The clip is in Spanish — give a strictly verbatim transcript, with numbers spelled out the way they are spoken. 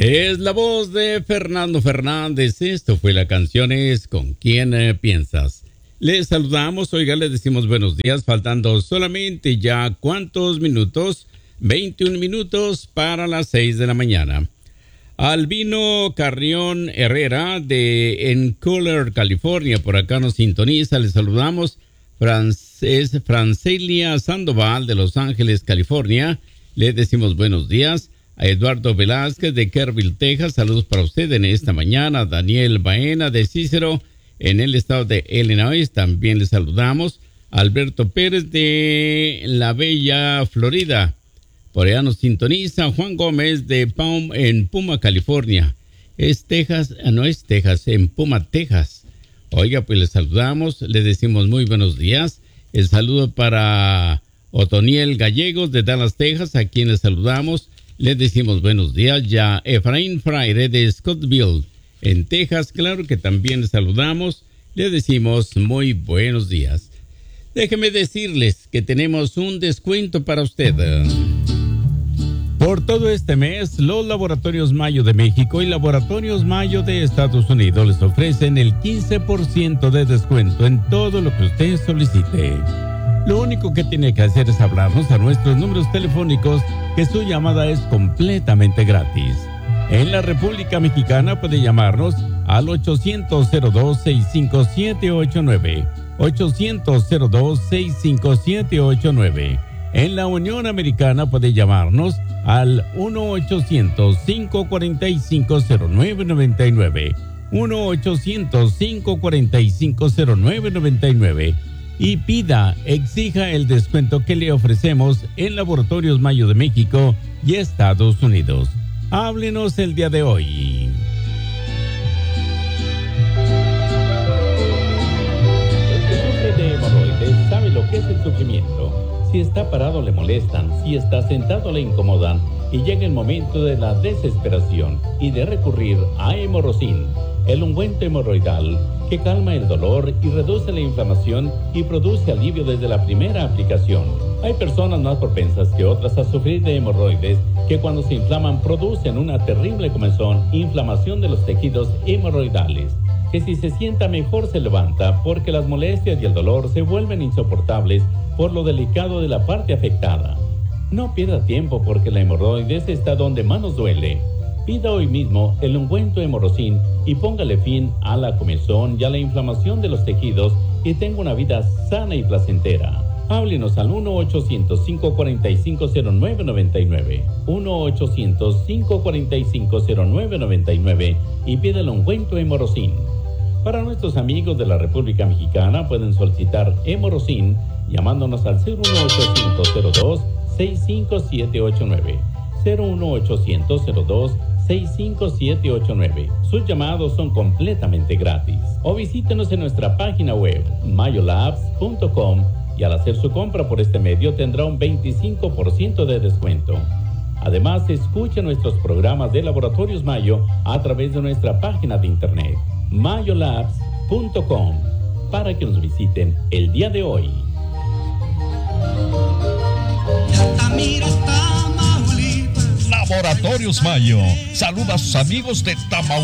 Es la voz de Fernando Fernández. Esto fue la canción es ¿Con quién eh, piensas? Les saludamos, oiga, les decimos buenos días, faltando solamente ya ¿cuántos minutos? veintiún minutos para las seis de la mañana. Albino Carrión Herrera de Encoller, California, por acá nos sintoniza, les saludamos. Frances, Francelia Sandoval de Los Ángeles, California, les decimos buenos días. A Eduardo Velázquez de Kerrville, Texas, saludos para usted en esta mañana. Daniel Baena de Cícero en el estado de Illinois, también le saludamos. Alberto Pérez de La Bella, Florida, por allá nos sintoniza. Juan Gómez de Palm en Puma, California. Es Texas, no es Texas, en Puma, Texas. Oiga, pues le saludamos, le decimos muy buenos días. El saludo para Otoniel Gallegos de Dallas, Texas, a quien le saludamos. Les decimos buenos días. Ya Efraín Fraire de Scottsville, en Texas, claro que también les saludamos. Les decimos muy buenos días. Déjenme decirles que tenemos un descuento para usted. Por todo este mes, los Laboratorios Mayo de México y Laboratorios Mayo de Estados Unidos les ofrecen el quince por ciento de descuento en todo lo que usted solicite. Lo único que tiene que hacer es hablarnos a nuestros números telefónicos, que su llamada es completamente gratis. En la República Mexicana puede llamarnos al ochocientos cero dos, sesenta y cinco, setecientos ochenta y nueve, ochocientos cero dos, sesenta y cinco, setecientos ochenta y nueve. En la Unión Americana puede llamarnos al uno ochocientos, cinco cuatro cinco, cero nueve nueve nueve, uno ochocientos, cinco cuatro cinco, cero nueve nueve nueve. Y pida, exija el descuento que le ofrecemos en Laboratorios Mayo de México y Estados Unidos. Háblenos el día de hoy. El que sufre de hemorroides sabe lo que es el sufrimiento. Si está parado le molestan, si está sentado le incomodan y llega el momento de la desesperación y de recurrir a Hemorrocin, el ungüento hemorroidal que calma el dolor y reduce la inflamación y produce alivio desde la primera aplicación. Hay personas más propensas que otras a sufrir de hemorroides que cuando se inflaman producen una terrible comezón, inflamación de los tejidos hemorroidales, que si se sienta mejor se levanta porque las molestias y el dolor se vuelven insoportables por lo delicado de la parte afectada. No pierda tiempo porque la hemorroides está donde más nos duele. Pida hoy mismo el ungüento Hemorrocin y póngale fin a la comezón y a la inflamación de los tejidos y tenga una vida sana y placentera. Háblenos al uno ochocientos, cinco cuatro cinco, cero nueve nueve nueve, uno ochocientos, cinco cuatro cinco, cero nueve nueve nueve y pida el ungüento Hemorrocin. Para nuestros amigos de la República Mexicana pueden solicitar Hemorrocin llamándonos al cero uno ochocientos, cero dos, sesenta y cinco, setecientos ochenta y nueve, cero uno ochocientos, cero dos, sesenta y cinco, setecientos ochenta y nueve. Sus llamados son completamente gratis. O visítenos en nuestra página web mayolabs punto com y al hacer su compra por este medio tendrá un veinticinco por ciento de descuento. Además, escuche nuestros programas de Laboratorios Mayo a través de nuestra página de internet mayolabs punto com para que nos visiten el día de hoy. Laboratorios Mayo saluda a sus amigos de Tamaulipas.